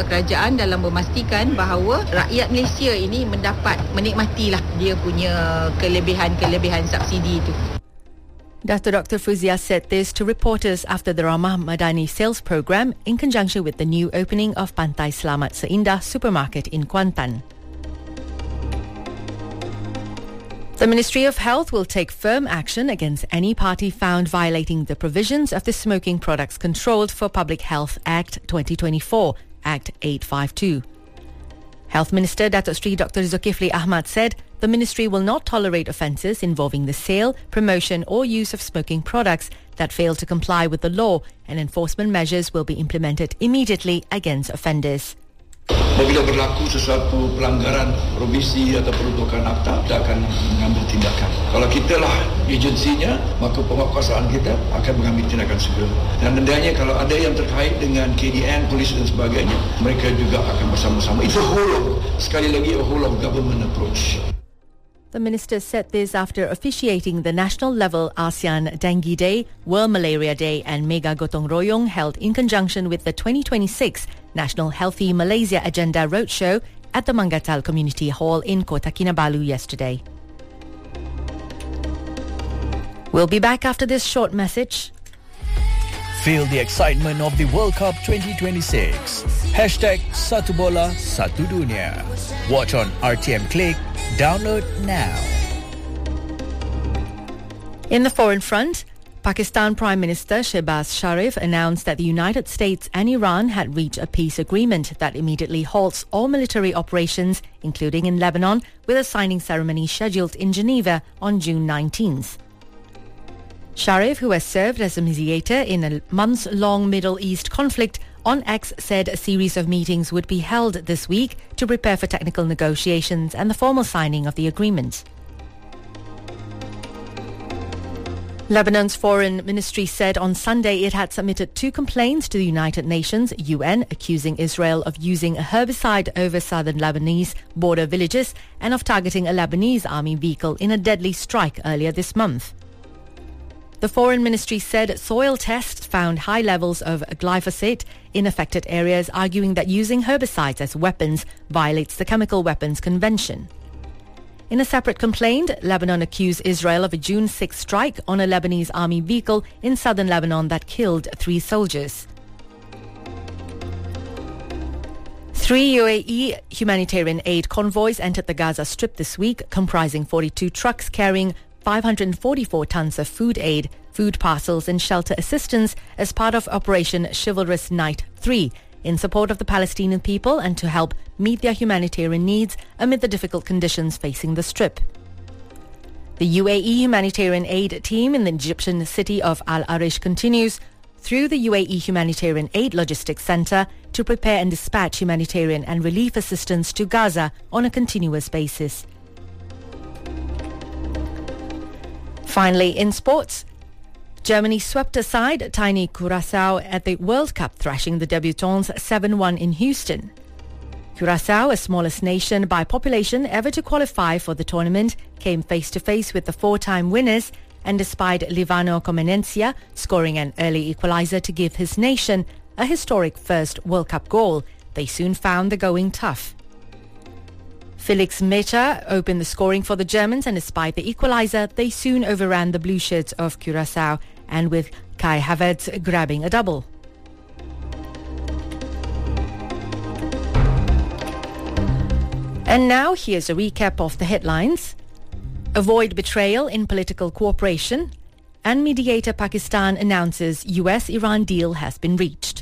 kerajaan dalam memastikan bahawa rakyat Malaysia ini menikmatilah dia punya kelebihan subsidi itu. Dr. Fuzia said this to reporters after the Ramah Madani sales program in conjunction with the new opening of Pantai Selamat Seindah supermarket in Kuantan. The Ministry of Health will take firm action against any party found violating the provisions of the Smoking Products Controlled for Public Health Act 2024, Act 852. Health Minister Datuk Sri Dr. Zulkifli Ahmad said the ministry will not tolerate offences involving the sale, promotion or use of smoking products that fail to comply with the law, and enforcement measures will be implemented immediately against offenders. Apabila berlaku sesuatu pelanggaran provisi atau peruntukan akta, kita akan mengambil tindakan. Kalau kitalah agensinya, maka penguasaan kita akan mengambil tindakan segera. Dan hendaknya kalau ada yang terkait dengan KDN, polis dan sebagainya, mereka juga akan bersama-sama. It's a whole of government approach. The minister said this after officiating the national-level ASEAN Dengue Day, World Malaria Day and Mega Gotong Royong held in conjunction with the 2026 National Healthy Malaysia Agenda Roadshow at the Mangatal Community Hall in Kota Kinabalu yesterday. We'll be back after this short message. Feel the excitement of the World Cup 2026. #Satu Bola Satu Dunia. Watch on RTM Click. Download now. In the foreign front, Pakistan Prime Minister Shehbaz Sharif announced that the United States and Iran had reached a peace agreement that immediately halts all military operations, including in Lebanon, with a signing ceremony scheduled in Geneva on June 19th. Sharif, who has served as a mediator in a months-long Middle East conflict, on X said a series of meetings would be held this week to prepare for technical negotiations and the formal signing of the agreement. Lebanon's foreign ministry said on Sunday it had submitted 2 complaints to the United Nations, UN, accusing Israel of using a herbicide over southern Lebanese border villages and of targeting a Lebanese army vehicle in a deadly strike earlier this month. The Foreign Ministry said soil tests found high levels of glyphosate in affected areas, arguing that using herbicides as weapons violates the Chemical Weapons Convention. In a separate complaint, Lebanon accused Israel of a June 6 strike on a Lebanese army vehicle in southern Lebanon that killed 3 soldiers. 3 UAE humanitarian aid convoys entered the Gaza Strip this week, comprising 42 trucks carrying 544 tons of food aid, food parcels and shelter assistance as part of Operation Chivalrous Night 3 in support of the Palestinian people and to help meet their humanitarian needs amid the difficult conditions facing the Strip. The UAE humanitarian aid team in the Egyptian city of Al Arish continues through the UAE Humanitarian Aid Logistics Centre to prepare and dispatch humanitarian and relief assistance to Gaza on a continuous basis. Finally, in sports, Germany swept aside tiny Curaçao at the World Cup, thrashing the debutants 7-1 in Houston. Curaçao, a smallest nation by population ever to qualify for the tournament, came face-to-face with the 4-time winners, and despite Livano Comenencia scoring an early equaliser to give his nation a historic first World Cup goal, they soon found the going tough. Felix Meta opened the scoring for the Germans, and despite the equaliser, they soon overran the blue shirts of Curaçao, and with Kai Havertz grabbing a double. And now here's a recap of the headlines. Avoid betrayal in political cooperation, and mediator Pakistan announces US-Iran deal has been reached.